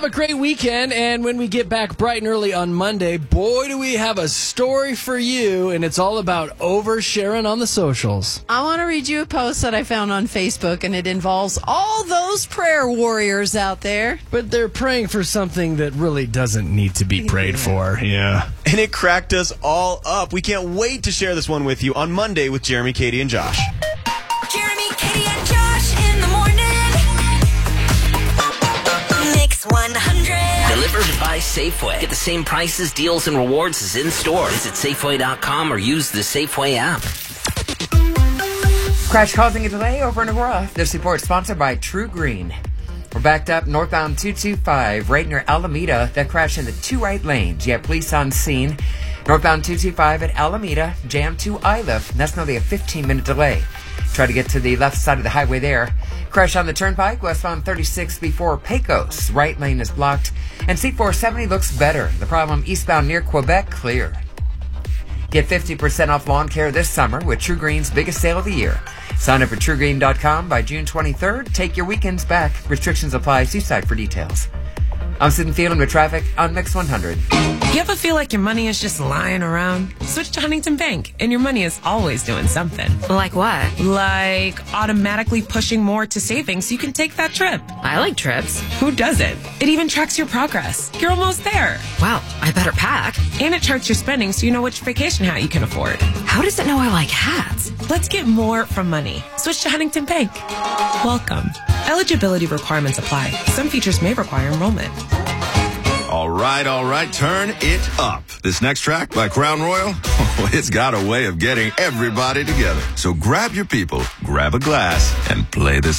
a great weekend, and when we get back bright and early on Monday, boy, do we have a story for you, and it's all about oversharing on the socials. I want to read you a post that I found on Facebook, and it involves all those prayer warriors out there. But they're praying for something that really doesn't need to be prayed for. Yeah. And it cracked us all up. We can't wait to share this one with you on Monday with Jeremy, Katie, and Josh. Jeremy, Katie, and Josh in the morning. Mix 100. Delivered by Safeway. Get the same prices, deals, and rewards as in-store. Visit Safeway.com or use the Safeway app. Crash causing a delay over in Aurora. This report sponsored by True Green. We're backed up northbound 225 right near Alameda. That crash in the two right lanes. You have police on scene. Northbound 225 at Alameda, jam to Iliff. And that's nearly a 15-minute delay. Try to get to the left side of the highway there. Crash on the turnpike, westbound 36 before Pecos. Right lane is blocked. And C470 looks better. The problem eastbound near Quebec, clear. Get 50% off lawn care this summer with True Green's biggest sale of the year. Sign up at TrueGreen.com by June 23rd. Take your weekends back. Restrictions apply. See site for details. I'm sitting feeling with traffic on Mix 100. You ever feel like your money is just lying around? Switch to Huntington Bank, and your money is always doing something. Like what? Like automatically pushing more to savings so you can take that trip. I like trips. Who doesn't? It even tracks your progress. You're almost there. Wow, I better pack. And it charts your spending so you know which vacation hat you can afford. How does it know I like hats? Let's get more from money. Switch to Huntington Bank. Welcome. Eligibility requirements apply. Some features may require enrollment. All right, turn it up. This next track by Crown Royal, it's got a way of getting everybody together. So grab your people, grab a glass, and play this